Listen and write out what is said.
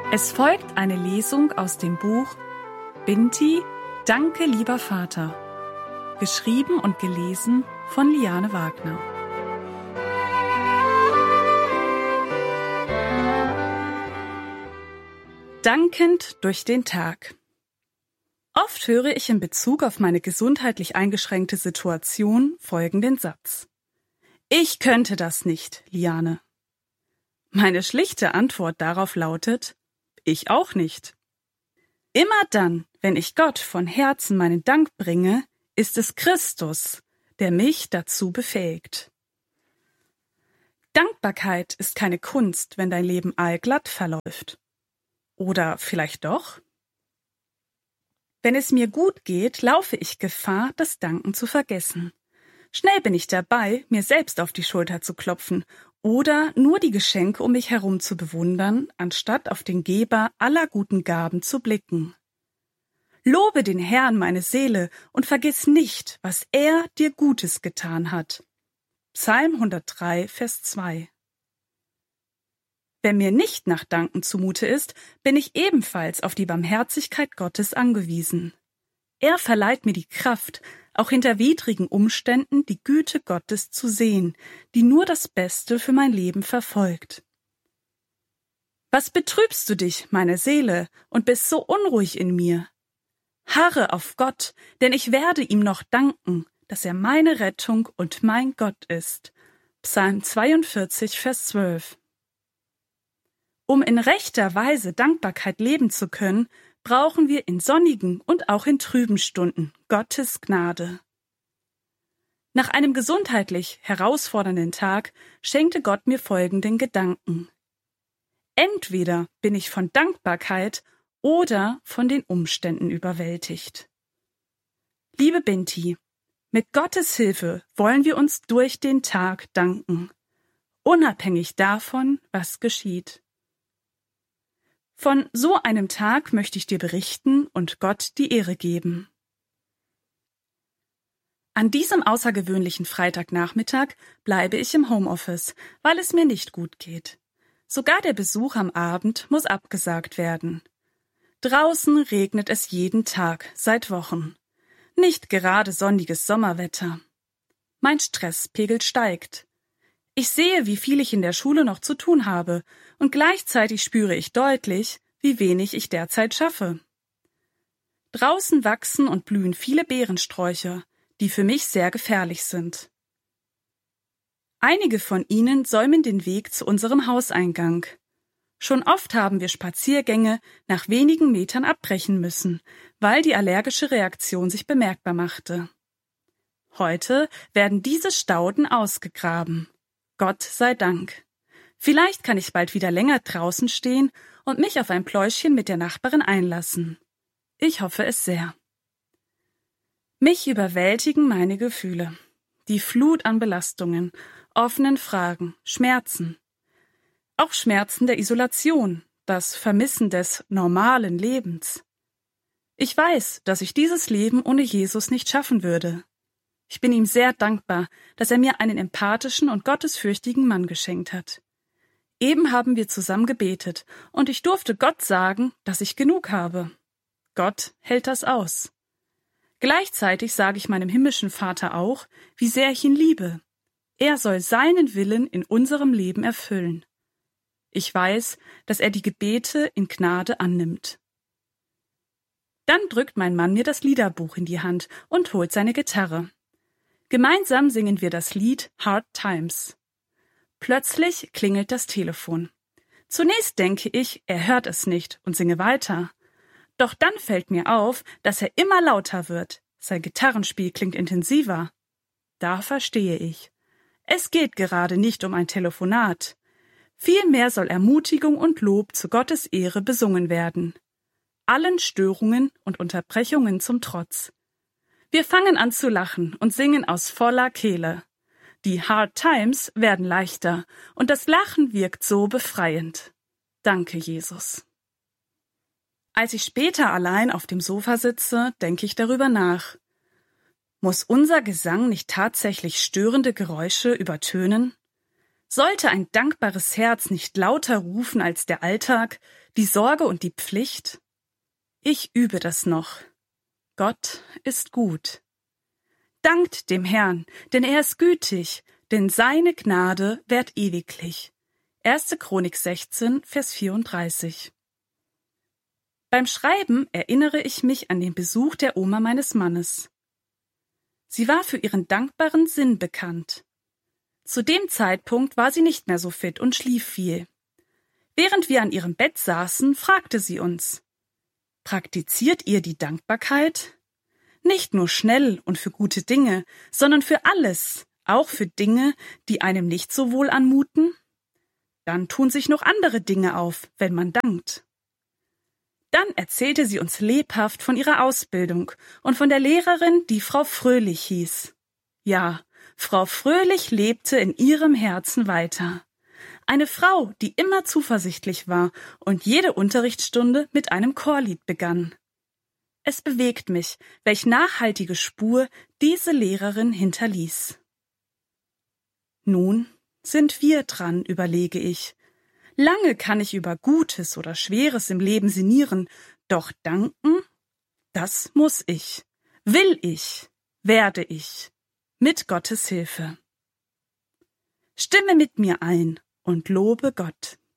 Es folgt eine Lesung aus dem Buch Binti, Danke, lieber Vater. Geschrieben und gelesen von Liane Wagner. Dankend durch den Tag. Oft höre ich in Bezug auf meine gesundheitlich eingeschränkte Situation folgenden Satz. Ich könnte das nicht, Liane. Meine schlichte Antwort darauf lautet, ich auch nicht. Immer dann, wenn ich Gott von Herzen meinen Dank bringe, ist es Christus, der mich dazu befähigt. Dankbarkeit ist keine Kunst, wenn dein Leben allglatt verläuft. Oder vielleicht doch? Wenn es mir gut geht, laufe ich Gefahr, das Danken zu vergessen. Schnell bin ich dabei, mir selbst auf die Schulter zu klopfen oder nur die Geschenke um mich herum zu bewundern, anstatt auf den Geber aller guten Gaben zu blicken. Lobe den Herrn, meine Seele, und vergiss nicht, was er dir Gutes getan hat. Psalm 103, Vers 2. Wenn mir nicht nach Danken zumute ist, bin ich ebenfalls auf die Barmherzigkeit Gottes angewiesen. Er verleiht mir die Kraft, auch hinter widrigen Umständen die Güte Gottes zu sehen, die nur das Beste für mein Leben verfolgt. Was betrübst du dich, meine Seele, und bist so unruhig in mir? Harre auf Gott, denn ich werde ihm noch danken, dass er meine Rettung und mein Gott ist. Psalm 42, Vers 12. Um in rechter Weise Dankbarkeit leben zu können, brauchen wir in sonnigen und auch in trüben Stunden Gottes Gnade. Nach einem gesundheitlich herausfordernden Tag schenkte Gott mir folgenden Gedanken. Entweder bin ich von Dankbarkeit oder von den Umständen überwältigt. Liebe Binti, mit Gottes Hilfe wollen wir uns durch den Tag danken, unabhängig davon, was geschieht. Von so einem Tag möchte ich dir berichten und Gott die Ehre geben. An diesem außergewöhnlichen Freitagnachmittag bleibe ich im Homeoffice, weil es mir nicht gut geht. Sogar der Besuch am Abend muss abgesagt werden. Draußen regnet es jeden Tag, seit Wochen. Nicht gerade sonniges Sommerwetter. Mein Stresspegel steigt. Ich sehe, wie viel ich in der Schule noch zu tun habe, und gleichzeitig spüre ich deutlich, wie wenig ich derzeit schaffe. Draußen wachsen und blühen viele Beerensträucher, die für mich sehr gefährlich sind. Einige von ihnen säumen den Weg zu unserem Hauseingang. Schon oft haben wir Spaziergänge nach wenigen Metern abbrechen müssen, weil die allergische Reaktion sich bemerkbar machte. Heute werden diese Stauden ausgegraben. Gott sei Dank. Vielleicht kann ich bald wieder länger draußen stehen und mich auf ein Pläuschchen mit der Nachbarin einlassen. Ich hoffe es sehr. Mich überwältigen meine Gefühle. Die Flut an Belastungen, offenen Fragen, Schmerzen. Auch Schmerzen der Isolation, das Vermissen des normalen Lebens. Ich weiß, dass ich dieses Leben ohne Jesus nicht schaffen würde. Ich bin ihm sehr dankbar, dass er mir einen empathischen und gottesfürchtigen Mann geschenkt hat. Eben haben wir zusammen gebetet, und ich durfte Gott sagen, dass ich genug habe. Gott hält das aus. Gleichzeitig sage ich meinem himmlischen Vater auch, wie sehr ich ihn liebe. Er soll seinen Willen in unserem Leben erfüllen. Ich weiß, dass er die Gebete in Gnade annimmt. Dann drückt mein Mann mir das Liederbuch in die Hand und holt seine Gitarre. Gemeinsam singen wir das Lied Hard Times. Plötzlich klingelt das Telefon. Zunächst denke ich, er hört es nicht und singe weiter. Doch dann fällt mir auf, dass er immer lauter wird. Sein Gitarrenspiel klingt intensiver. Da verstehe ich. Es geht gerade nicht um ein Telefonat. Vielmehr soll Ermutigung und Lob zu Gottes Ehre besungen werden. Allen Störungen und Unterbrechungen zum Trotz. Wir fangen an zu lachen und singen aus voller Kehle. Die Hard Times werden leichter und das Lachen wirkt so befreiend. Danke, Jesus. Als ich später allein auf dem Sofa sitze, denke ich darüber nach. Muss unser Gesang nicht tatsächlich störende Geräusche übertönen? Sollte ein dankbares Herz nicht lauter rufen als der Alltag, Die Sorge und die Pflicht? Ich übe das noch. Gott ist gut. Dankt dem Herrn, denn er ist gütig, denn seine Gnade währt ewiglich. 1. Chronik 16, Vers 34. Beim Schreiben erinnere ich mich an den Besuch der Oma meines Mannes. Sie war für ihren dankbaren Sinn bekannt. Zu dem Zeitpunkt war sie nicht mehr so fit und schlief viel. Während wir an ihrem Bett saßen, fragte sie uns: Praktiziert ihr die Dankbarkeit? Nicht nur schnell und für gute Dinge, sondern für alles, auch für Dinge, die einem nicht so wohl anmuten? Dann tun sich noch andere Dinge auf, wenn man dankt. Dann erzählte sie uns lebhaft von ihrer Ausbildung und von der Lehrerin, die Frau Fröhlich hieß. Ja, Frau Fröhlich lebte in ihrem Herzen weiter. Eine Frau, die immer zuversichtlich war und jede Unterrichtsstunde mit einem Chorlied begann. Es bewegt mich, welch nachhaltige Spur diese Lehrerin hinterließ. Nun sind wir dran, überlege ich. Lange kann ich über Gutes oder Schweres im Leben sinnieren, doch danken, das muss ich, will ich, werde ich, mit Gottes Hilfe. Stimme mit mir ein und lobe Gott.